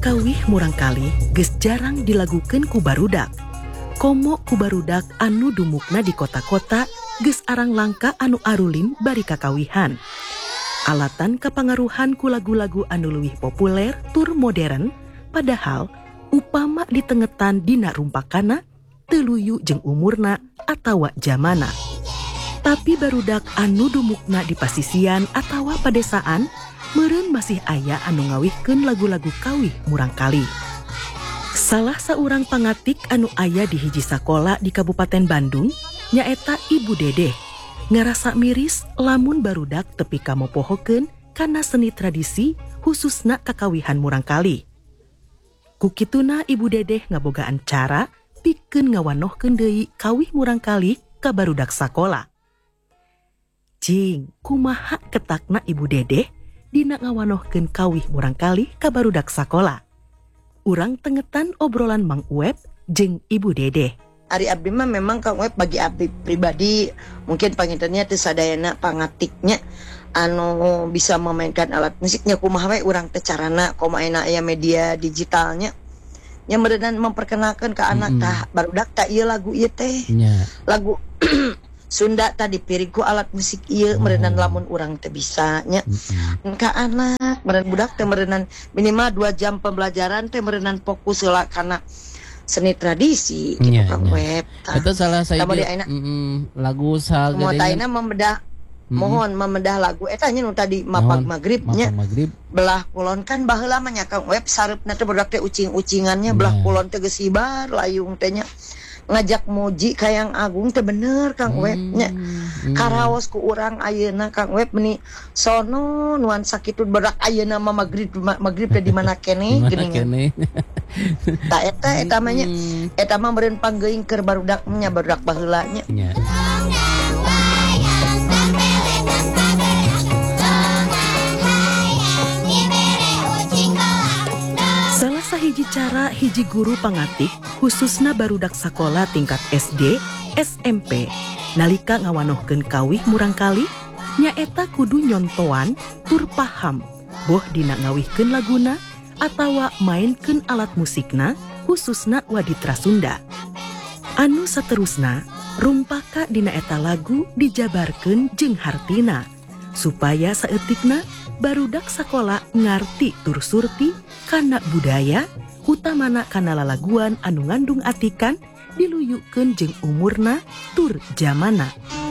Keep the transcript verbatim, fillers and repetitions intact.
kawih murangkalih geus jarang dilagukeun ku barudak. Komo ku barudak anu dumukna di kota-kota geus arang langka anu arulin bari kakawihan. Alatan kapangaruhan ku lagu-lagu anu leuwih populer tur modern, padahal upama ditengetan dina rumpakana teu luyu jeung umurna atawa zamana. Tapi barudak anu dumukna di pasisian atawa padesaan meureun masih aya anu ngawihkeun lagu-lagu kawih murangkalih. Salah saurang pangatik anu aya di hiji sakola di Kabupaten Bandung nyaeta Ibu Dedeh. Ngarasa miris lamun barudak tepi kamopohokeun kana seni tradisi khususna kakawihan murangkalih. Kukituna Ibu Dedeh ngabogaan cara pikeun ngawanohkeun deui kawih murangkalih ka barudak sakola. Cing, kumaha ketakna Ibu Dedeh dina ngawanohkeun kawih murangkalih ka barudak sakola. Urang tengetan obrolan Mang Uep jeung Ibu Dedeh. Ari abdi mah memang Kang Uep bagi abdi pribadi mungkin pangintennya teu sadayana pangatiknya anu bisa memainkan alat musiknya kumaha we urang teh carana komaena aya media digitalnya nya meureun memperkenalkan ke anak mm-hmm. tah barudak tah ieu lagu ieu teh yeah. lagu Sunda tadi piringku alat musik ieu oh. meureun lamun urang teh bisa nya mm-hmm. ka anak meureun budak teh meureun minimal dua jam pembelajaran teh meureun fokus heula kana seni tradisi gitu yeah, Kang Uep. Yeah. Itu salah satu mm, lagu sagede. Motaina membedah mm-hmm. mohon membedah lagu eta nya nu tadi mapag magrib nya. Belah kulon kan baheula mah nya Kang Uep sareupna teh budak teh ucing-ucingannya yeah. belah kulon teh geus sibar layung teh nya ngajak muji ka Yang Agung teh bener Kang Uep nya. Mm-hmm. Karaos ku urang ayeuna Kang Uep meni sono nuansa kitu berak ayeuna mah magrib magrib teh di mana keneh geuning. Ta eta eta mah nya eta mah meureun panggeuing keur barudak nya barudak baheula nya. Yeah. Salah sahiji cara hiji guru pangatik khususna barudak sakola tingkat S D, S M P nalika ngawanohkeun kawih murangkalih nyaeta kudu nyontoan tur paham boh dina ngawihkeun laguna atawa mainkeun alat musikna khususna waditra Sunda. Anu saterusna rumpaka dina eta lagu dijabarkeun jeung hartina supaya saeutikna barudak sakola ngarti tur surti kana budaya utamana kana lalaguan anu ngandung atikan diluyukeun jeung umurna tur zamana.